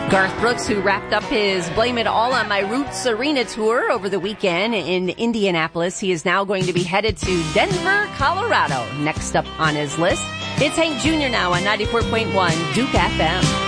Garth Brooks, who wrapped up his Blame It All on My Roots arena tour over the weekend in Indianapolis. He is now going to be headed to Denver, Colorado. Next up on his list, it's Hank Jr. now on 94.1 Duke FM.